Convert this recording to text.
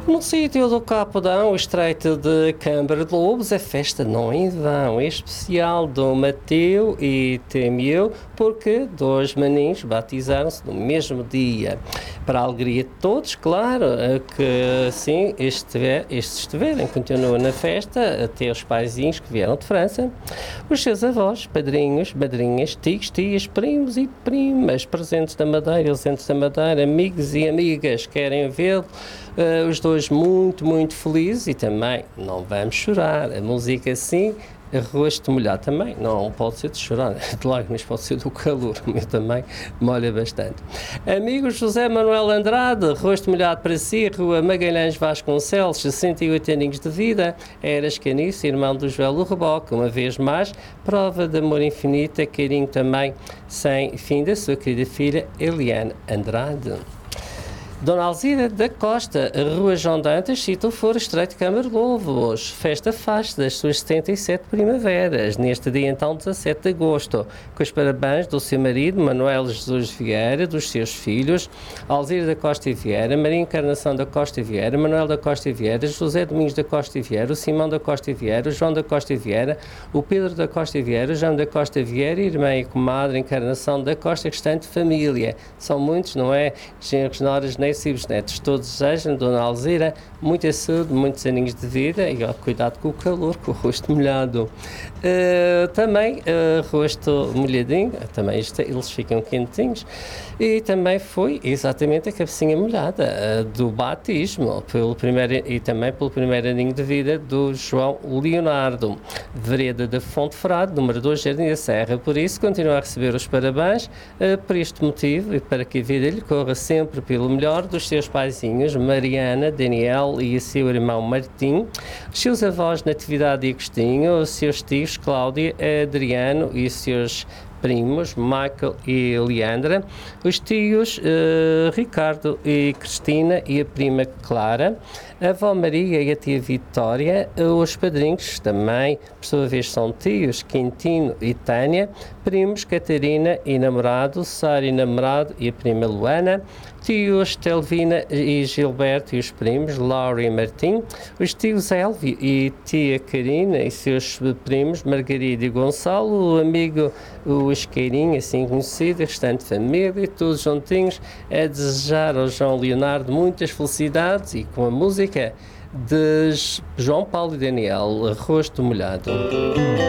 No sítio do Capodão, o Estreito de Câmara de Lobos, a festa não em vão, é especial Dom Mateu e Temeu, porque dois maninhos batizaram-se no mesmo dia. Para a alegria de todos, claro, que sim, estes estiverem, continuam na festa, até os paizinhos que vieram de França, os seus avós, padrinhos, madrinhas, tios, tias, primos e primas, presentes da Madeira, ausentes da Madeira, amigos e amigas, querem vê-lo, os dois muito, muito felizes e também não vamos chorar. A música sim, rosto molhado também, não pode ser de chorar, de lágrimas, pode ser do calor, o meu também molha bastante. Amigos José Manuel Andrade, rosto molhado para si, Rua Magalhães Vasconcelos, 68 aninhos de vida, Eras Caniço, irmão do Joel do Reboque, uma vez mais, prova de amor infinito, carinho também sem fim da sua querida filha Eliane Andrade. Dona Alzira da Costa, Rua João Dantas, sítio Foro Estreito de Câmara de Lobos. Festa faz das suas 77 primaveras, neste dia então 17 de agosto, com os parabéns do seu marido Manuel Jesus Vieira, dos seus filhos, Alzira da Costa e Vieira, Maria Encarnação da Costa e Vieira, Manuel da Costa e Vieira, José Domingos da Costa e Vieira, o Simão da Costa e Vieira, o João da Costa e Vieira, o Pedro da Costa e Vieira, o João da Costa e Vieira, irmã e comadre Encarnação da Costa, restante família. São muitos, não é? Genros, noras, e os netos, todos desejam, Dona Alzira, muita saúde, muitos aninhos de vida e ó, cuidado com o calor, com o rosto molhado. Também rosto molhadinho, também eles ficam quentinhos, e também foi exatamente a cabecinha molhada do batismo e também pelo primeiro aninho de vida do João Leonardo, vereda da Fonte Frade, número 2, Jardim da Serra. Por isso, continua a receber os parabéns por este motivo e para que a vida lhe corra sempre pelo melhor, dos seus paizinhos, Mariana, Daniel e o seu irmão Martim, os seus avós Natividade e Agostinho, os seus tios Cláudia, Adriano e os seus primos, Michael e Leandra, os tios Ricardo e Cristina e a prima Clara, a avó Maria e a tia Vitória, os padrinhos também, por sua vez, são tios Quintino e Tânia, primos Catarina e namorado, Sara e namorado e a prima Luana, tios Telvina e Gilberto e os primos, Laura e Martim, os tios Elvio e tia Karina e seus primos, Margarida e Gonçalo, o amigo o Isqueirinho, assim conhecido, a restante família, todos juntinhos, a desejar ao João Leonardo muitas felicidades e com a música de João Paulo e Daniel, Rosto Molhado.